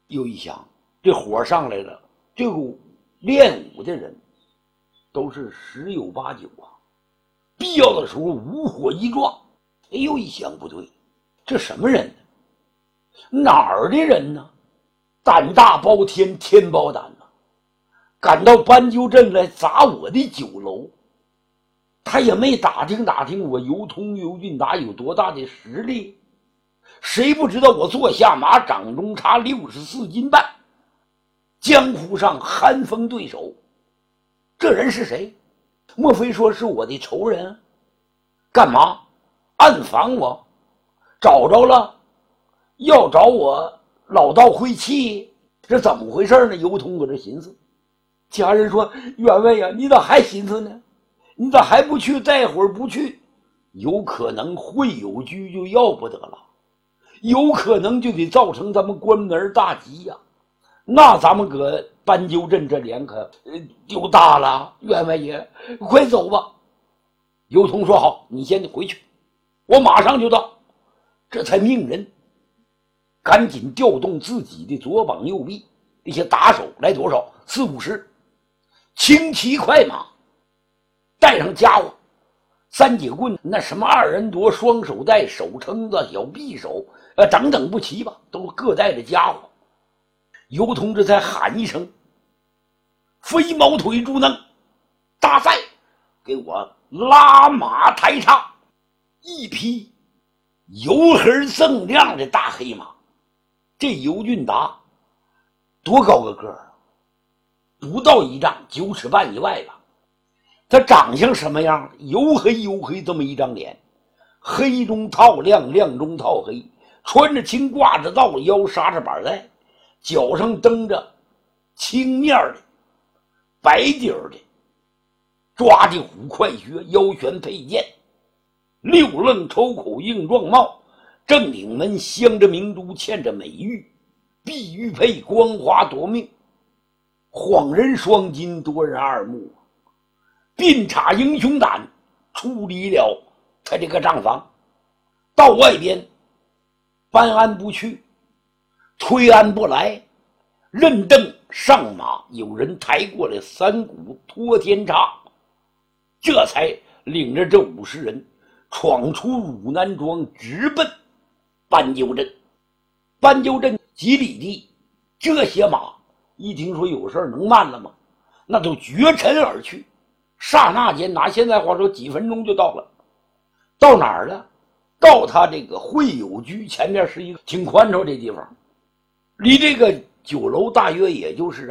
又一想，这火上来了，这个练武的人都是十有八九啊，必要的时候无火一撞。又一想，不对，这什么人呢？哪儿的人呢？胆大包天，天包胆呐！赶到斑鸠镇来砸我的酒楼，他也没打听打听我尤通尤俊达有多大的实力。谁不知道我坐下马，掌中插64斤半，江湖上寒风对手。这人是谁？莫非说是我的仇人？干嘛暗访我？找着了，要找我老道晦气？这怎么回事呢？尤通搁这寻思。家人说：员外呀，你咋还寻思呢？你咋还不去？待会儿不去，有可能会有居就要不得了，有可能就得造成咱们关门大吉呀。那咱们搁斑鸠镇这脸可丢大了。员外爷，快走吧。尤通说：好，你先回去，我马上就到。这才命人赶紧调动自己的左膀右臂，这些打手来多少？40-50，轻骑快马，带上家伙，三节棍，那什么二人夺、双手带、手撑子、小匕首，等等不齐吧，都各带着家伙。尤通这才喊一声：飞毛腿猪能，大赛，给我拉马抬叉！一匹油黑锃亮的大黑马。这尤俊达多高个个儿？不到1丈，9尺半以外吧。他长相什么样？黝黑这么一张脸，黑中套亮，亮中套黑，穿着青，挂着道，腰杀着板带，脚上蹬着青面的白底儿的抓的虎快靴，腰悬佩剑，六愣抽口硬壮帽，正顶门镶着明珠，嵌着美玉，碧玉佩光华夺命，晃人双金，夺人二目，鬓插英雄胆，出离了他这个账房。到外边搬鞍不去，推鞍不来，任凳上马，有人抬过来3股托天叉，这才领着这50人闯出汝南庄，直奔斑鸠镇。斑鸠镇几里地，这些马一听说有事能慢了吗？那都绝尘而去，刹那间，拿现在话说几分钟就到了。到哪儿了？到他这个会友居前面，是一个挺宽敞的地方，离这个酒楼大约也就是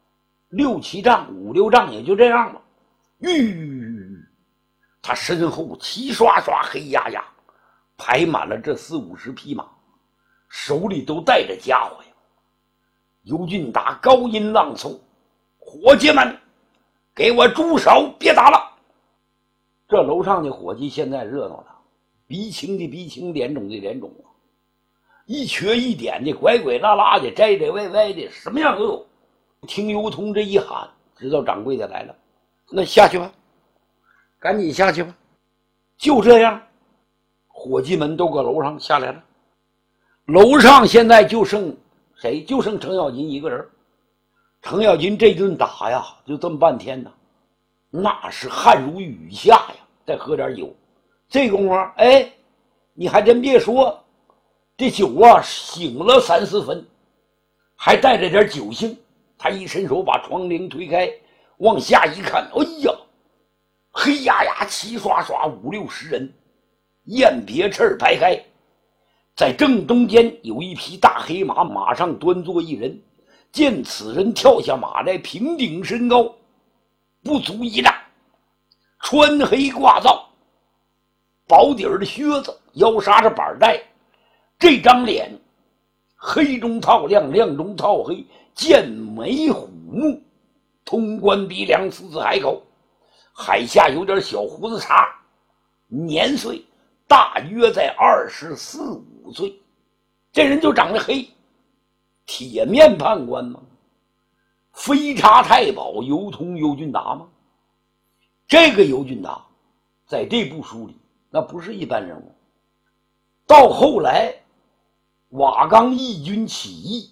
6-7丈，5-6丈，也就这样了。他身后齐刷刷黑压压排满了这40-50匹马，手里都带着家伙呀。尤俊达高音朗诵：伙计们，给我住手，别打了。这楼上的伙计现在热闹了，鼻青的鼻青，脸肿的脸肿了，一瘸一点的，拐拐拉拉的，摘摘歪歪的，什么样都有。听尤通这一喊，知道掌柜的来了，那下去吧，赶紧下去吧。就这样，伙计们都搁楼上下来了。楼上现在就剩谁？就剩程咬金一个人。程咬金这顿打呀，就这么半天呢，那是汗如雨下呀。再喝点酒，这功夫，你还真别说，这酒啊醒了3-4分，还带着点酒性。他一伸手把窗棂推开，往下一看，哎呀，黑压压齐刷刷50-60人，雁别翅排开，在正中间有一匹大黑马，马上端坐一人。见此人跳下马来，平顶身高不足1丈，穿黑挂皂，薄底儿的靴子，腰杀着板带，这张脸黑中套亮，亮中套黑，剑眉虎目，通关鼻梁，四字海口，海下有点小胡子茬，年岁大约在24-25岁。这人就长得黑，铁面判官吗？飞叉太保尤通尤俊达吗？这个尤俊达在这部书里那不是一般人物。到后来瓦岗义军起义，